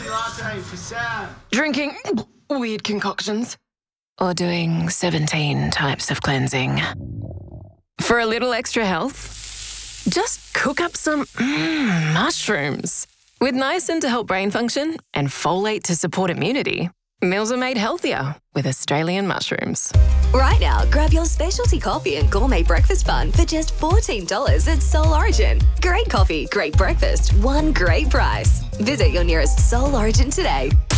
latte for Sam. Drinking weird concoctions. Or doing 17 types of cleansing. For a little extra health, just cook up some mushrooms. With niacin to help brain function and folate to support immunity, meals are made healthier with Australian mushrooms. Right now, grab your specialty coffee and gourmet breakfast bun for just $14 at Soul Origin. Great coffee, great breakfast, one great price. Visit your nearest Soul Origin today.